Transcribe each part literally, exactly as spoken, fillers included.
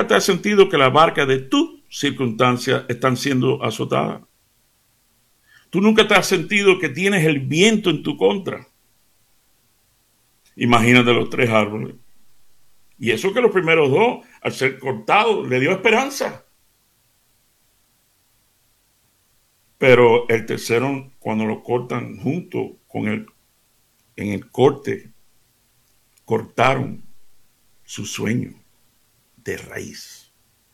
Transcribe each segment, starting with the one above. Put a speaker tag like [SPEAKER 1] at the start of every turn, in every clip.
[SPEAKER 1] nunca te has sentido que la barca de tus circunstancias están siendo azotadas. Tú nunca te has sentido que tienes el viento en tu contra. Imagínate los tres árboles. Y eso que los primeros dos, al ser cortados, le dio esperanza. Pero el tercero, cuando lo cortan junto con el, en el corte, cortaron su sueño de raíz.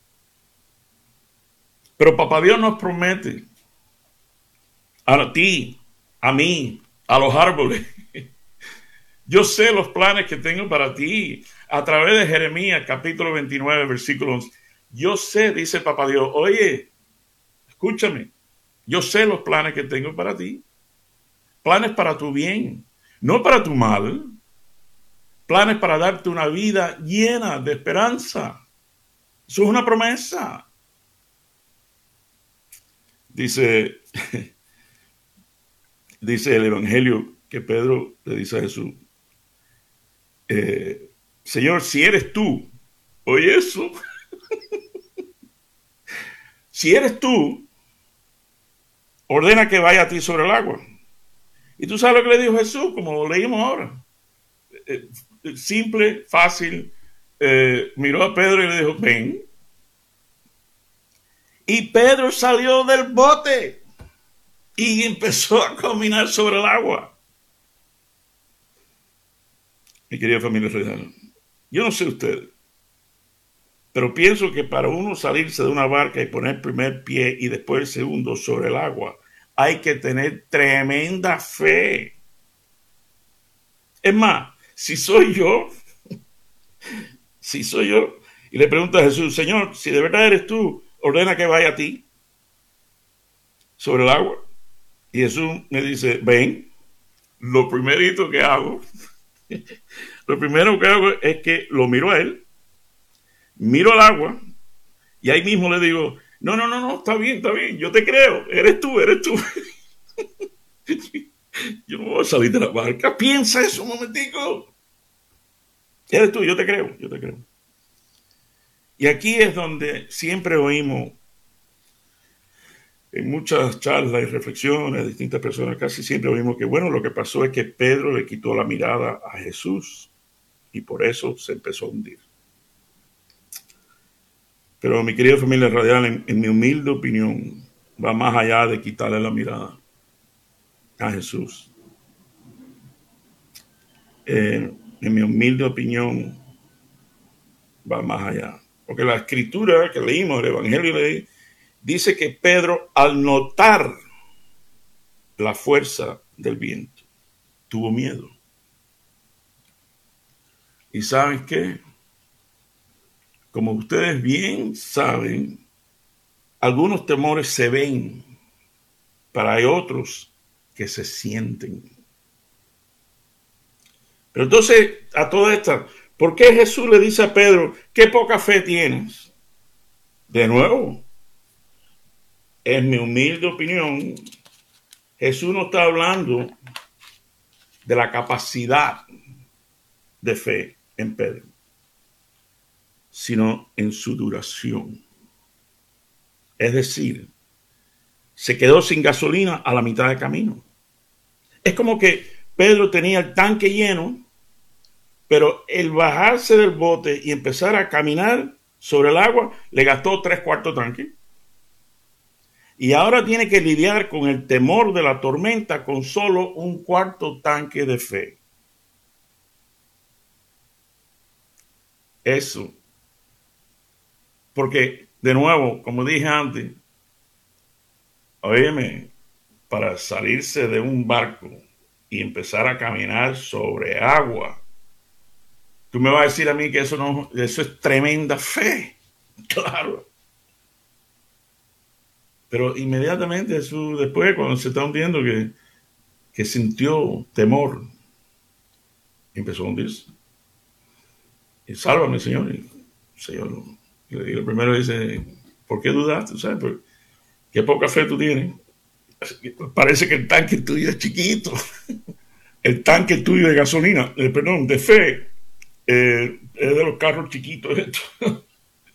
[SPEAKER 1] Pero Papá Dios nos promete a ti, a mí, a los árboles. Yo sé los planes que tengo para ti. A través de Jeremías, capítulo veintinueve, versículo once. Yo sé, dice Papá Dios, oye, escúchame. Yo sé los planes que tengo para ti. Planes para tu bien, no para tu mal. Planes para darte una vida llena de esperanza. Eso es una promesa. Dice, dice el Evangelio que Pedro le dice a Jesús, eh, Señor, si eres tú, oye eso, si eres tú, ordena que vaya a ti sobre el agua. Y tú sabes lo que le dijo Jesús, como lo leímos ahora. Eh, simple, fácil. Eh, miró a Pedro y le dijo, ven. Y Pedro salió del bote y empezó a caminar sobre el agua. Mi querida familia Redana, yo no sé ustedes, pero pienso que para uno salirse de una barca y poner el primer pie y después el segundo sobre el agua, hay que tener tremenda fe. Es más, si soy yo, si soy yo, y le pregunto a Jesús, Señor, si de verdad eres tú, ordena que vaya a ti sobre el agua. Y Jesús me dice, ven, lo primerito que hago, lo primero que hago es que lo miro a él, miro al agua, y ahí mismo le digo, no, no, no, no, está bien, está bien, yo te creo, eres tú, eres tú. Yo no voy a salir de la barca, piensa eso un momentico. Eres tú, yo te creo, yo te creo. Y aquí es donde siempre oímos, en muchas charlas y reflexiones de distintas personas, casi siempre oímos que, bueno, lo que pasó es que Pedro le quitó la mirada a Jesús y por eso se empezó a hundir. Pero mi querida familia radial, en, en mi humilde opinión, va más allá de quitarle la mirada a Jesús. Eh, en mi humilde opinión, va más allá. Porque la escritura que leímos, el Evangelio leí, dice que Pedro, al notar la fuerza del viento, tuvo miedo. ¿Y saben qué? Como ustedes bien saben, algunos temores se ven, pero hay otros que se sienten. Pero entonces, a toda esta, ¿por qué Jesús le dice a Pedro, qué poca fe tienes? De nuevo, en mi humilde opinión, Jesús no está hablando de la capacidad de fe en Pedro, sino en su duración. Es decir, se quedó sin gasolina a la mitad del camino. Es como que Pedro tenía el tanque lleno, pero el bajarse del bote y empezar a caminar sobre el agua le gastó tres cuartos tanque. Y ahora tiene que lidiar con el temor de la tormenta con solo un cuarto tanque de fe. Eso. Porque, de nuevo, como dije antes, óyeme, para salirse de un barco y empezar a caminar sobre agua, tú me vas a decir a mí que eso no, eso es tremenda fe. Claro. Pero inmediatamente Jesús, después, cuando se está hundiendo, que, que sintió temor, empezó a hundirse. Y sálvame, Señor. Y el Señor le digo, primero dice, ¿por qué dudaste? ¿Sabes? ¿Qué poca fe tú tienes? Parece que el tanque tuyo es chiquito. El tanque tuyo de gasolina, eh, perdón, de fe, eh, es de los carros chiquitos estos.